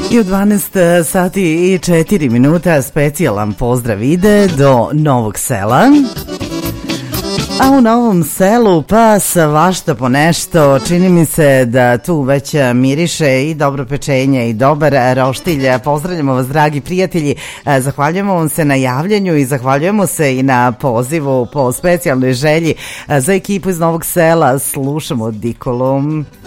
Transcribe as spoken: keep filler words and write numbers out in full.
I u dvanaest sati i četiri minuta specijalan pozdrav ide do Novog Sela. A u Novom Selu pa svašta po nešto, čini mi se da tu već miriše i dobro pečenje i dobar roštilj. Pozdravljamo vas, dragi prijatelji, zahvaljujemo vam se na javljanju i zahvaljujemo se i na pozivu po specijalnoj želji za ekipu iz Novog Sela. Slušamo Dikolu.